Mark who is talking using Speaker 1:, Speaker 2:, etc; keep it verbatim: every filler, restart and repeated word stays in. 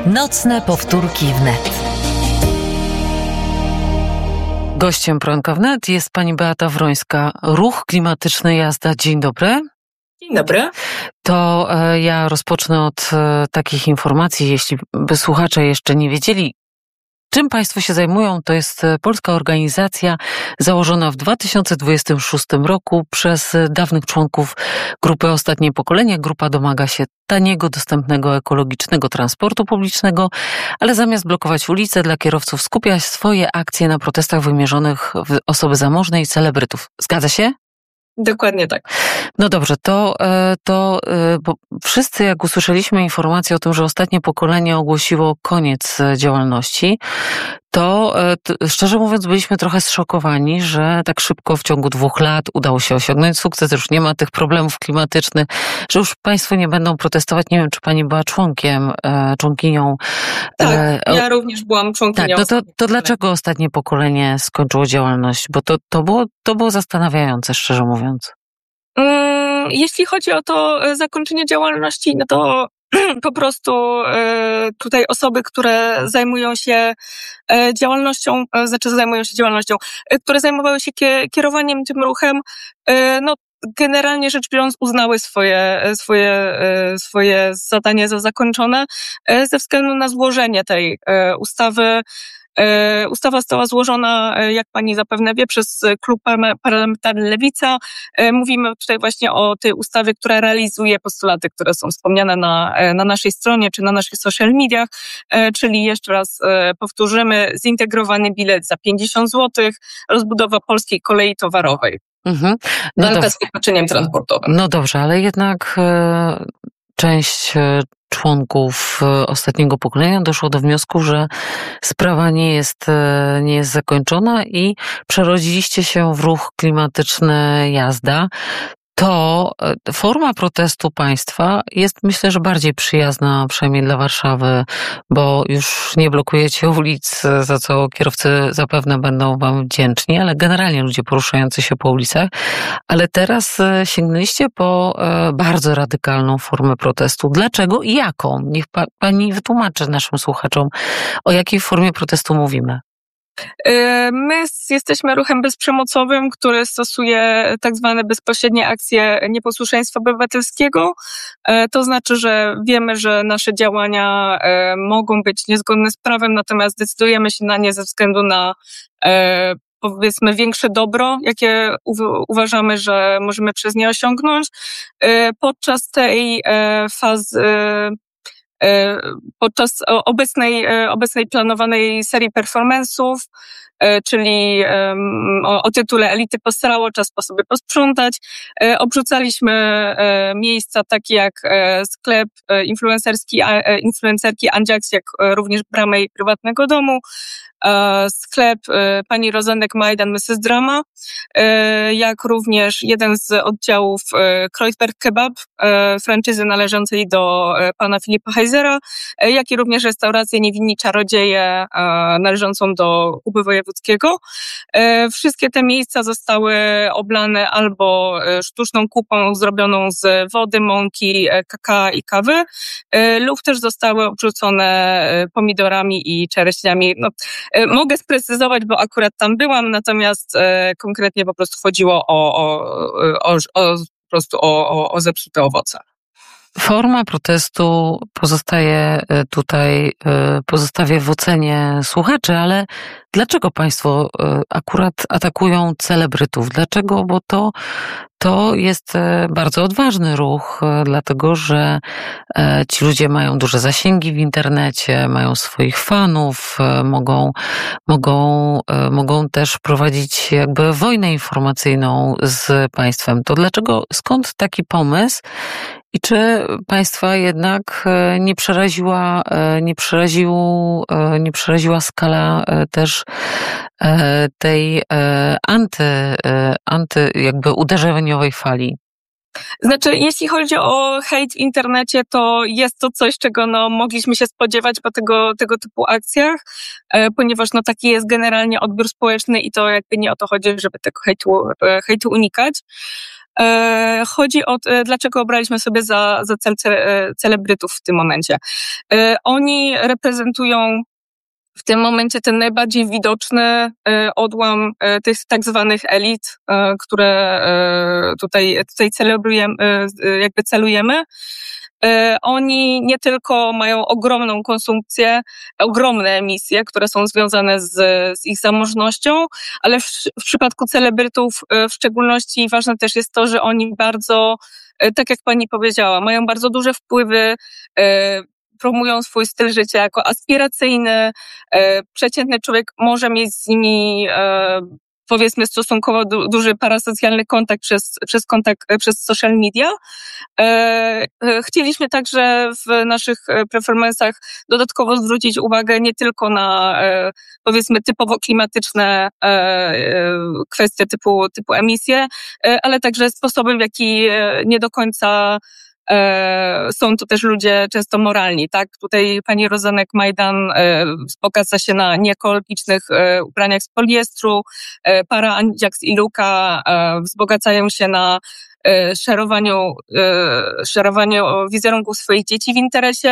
Speaker 1: Nocne powtórki wnet. Gościem Poranka Wnet jest pani Beata Wrońska. Ruch klimatyczny Jazda. Dzień dobry.
Speaker 2: Dzień dobry.
Speaker 1: To e, ja rozpocznę od e, takich informacji, jeśli by słuchacze jeszcze nie wiedzieli, czym państwo się zajmują. To jest polska organizacja założona w dwa tysiące dwudziestym szóstym roku przez dawnych członków grupy Ostatnie Pokolenie. Grupa domaga się taniego, dostępnego, ekologicznego transportu publicznego, ale zamiast blokować ulice dla kierowców, skupia swoje akcje na protestach wymierzonych w osoby zamożne i celebrytów. Zgadza się?
Speaker 2: Dokładnie tak.
Speaker 1: No dobrze, to, to bo wszyscy jak usłyszeliśmy informację o tym, że Ostatnie Pokolenie ogłosiło koniec działalności, to, to szczerze mówiąc byliśmy trochę zszokowani, że tak szybko w ciągu dwóch lat udało się osiągnąć sukces, już nie ma tych problemów klimatycznych, że już państwo nie będą protestować. Nie wiem, czy pani była członkiem, członkinią.
Speaker 2: Tak, ja również byłam członkinią.
Speaker 1: Tak, to, to, to dlaczego Ostatnie Pokolenie skończyło działalność? Bo to, to, było, to było zastanawiające, szczerze mówiąc.
Speaker 2: Jeśli chodzi o to zakończenie działalności, no to po prostu tutaj osoby, które zajmują się działalnością, znaczy zajmują się działalnością, które zajmowały się kierowaniem tym ruchem, no generalnie rzecz biorąc uznały swoje, swoje, swoje zadanie za zakończone ze względu na złożenie tej ustawy. Ustawa została złożona, jak pani zapewne wie, przez klub parlamentarny Lewica. Mówimy tutaj właśnie o tej ustawie, która realizuje postulaty, które są wspomniane na, na naszej stronie czy na naszych social mediach, czyli jeszcze raz powtórzymy, zintegrowany bilet za pięćdziesiąt złotych, rozbudowa polskiej kolei towarowej. Mhm. No walka z wykluczeniem transportowym.
Speaker 1: No dobrze, ale jednak e, część członków Ostatniego Pokolenia doszło do wniosku, że sprawa nie jest, nie jest zakończona i przerodziliście się w ruch klimatyczny Jazda. To forma protestu państwa jest, myślę, że bardziej przyjazna, przynajmniej dla Warszawy, bo już nie blokujecie ulic, za co kierowcy zapewne będą wam wdzięczni, ale generalnie ludzie poruszający się po ulicach. Ale teraz sięgnęliście po bardzo radykalną formę protestu. Dlaczego i jaką? Niech pa, pani wytłumaczy naszym słuchaczom, o jakiej formie protestu mówimy.
Speaker 2: My jesteśmy ruchem bezprzemocowym, który stosuje tak zwane bezpośrednie akcje nieposłuszeństwa obywatelskiego. To znaczy, że wiemy, że nasze działania mogą być niezgodne z prawem, natomiast decydujemy się na nie ze względu na, powiedzmy, większe dobro, jakie u- uważamy, że możemy przez nie osiągnąć. Podczas tej fazy podczas obecnej, obecnej planowanej serii performance'ów, czyli o, o tytule Elity postarało, czas po sobie posprzątać. Obrzucaliśmy miejsca takie jak sklep influencerski, influencerki Andziaks, jak również bramę jej prywatnego domu, sklep pani Rozenek Majdan missus Drama, jak również jeden z oddziałów Kreuzberg Kebab, franczyzy należącej do pana Filipa Heisera, jak i również restaurację Niewinni Czarodzieje należącą do Kuby Wojewódzkiego. Wszystkie te miejsca zostały oblane albo sztuczną kupą zrobioną z wody, mąki, kakao i kawy, lub też zostały obrzucone pomidorami i czereśniami. No, mogę sprecyzować, bo akurat tam byłam, natomiast e, konkretnie po prostu chodziło o, o, o, o, po prostu o, o, o zepsute owoce.
Speaker 1: Forma protestu pozostaje tutaj, pozostawię w ocenie słuchaczy, ale dlaczego państwo akurat atakują celebrytów? Dlaczego? Bo to, to jest bardzo odważny ruch, dlatego że ci ludzie mają duże zasięgi w internecie, mają swoich fanów, mogą, mogą, mogą też prowadzić jakby wojnę informacyjną z państwem. To dlaczego, skąd taki pomysł? I czy państwa jednak nie przeraziła, nie przeraził, nie przeraziła skala też tej anty, anty jakby uderzeniowej fali?
Speaker 2: Znaczy, jeśli chodzi o hejt w internecie, to jest to coś, czego no, mogliśmy się spodziewać po tego, tego typu akcjach, e, ponieważ no, taki jest generalnie odbiór społeczny i to jakby nie o to chodzi, żeby tego hejtu, hejtu unikać. Chodzi o dlaczego obraliśmy sobie za, za cel ce, celebrytów w tym momencie. Oni reprezentują w tym momencie ten najbardziej widoczny odłam tych tak zwanych elit, które tutaj, tutaj celebrujemy, jakby celujemy. Oni nie tylko mają ogromną konsumpcję, ogromne emisje, które są związane z, z ich zamożnością, ale w, w przypadku celebrytów w szczególności ważne też jest to, że oni bardzo, tak jak pani powiedziała, mają bardzo duże wpływy, promują swój styl życia jako aspiracyjny. Przeciętny człowiek może mieć z nimi powiedzmy stosunkowo du- duży parasocjalny kontakt przez, przez kontakt, przez social media. E, chcieliśmy także w naszych performance'ach dodatkowo zwrócić uwagę nie tylko na e, powiedzmy typowo klimatyczne e, e, kwestie typu, typu emisje, e, ale także sposoby, w jaki nie do końca E, są tu też ludzie często moralni, tak? Tutaj pani Rozenek Majdan e, wzbogaca się na nieekologicznych e, ubraniach z poliestru, e, para Andziaks i Luka e, wzbogacają się na e, szerowaniu, e, szerowaniu wizerunków swoich dzieci w interesie